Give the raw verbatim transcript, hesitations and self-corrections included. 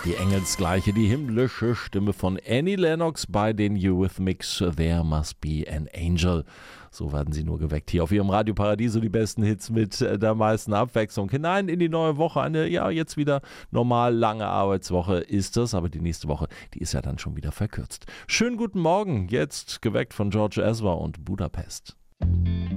Die engelsgleiche, die himmlische Stimme von Annie Lennox bei den Eurythmics, There Must Be an Angel. So werden sie nur geweckt hier auf ihrem Radio Paradiso, die besten Hits mit der meisten Abwechslung. Hinein in die neue Woche, eine ja jetzt wieder normal lange Arbeitswoche ist das, aber die nächste Woche, die ist ja dann schon wieder verkürzt. Schönen guten Morgen, jetzt geweckt von George Ezra und Budapest.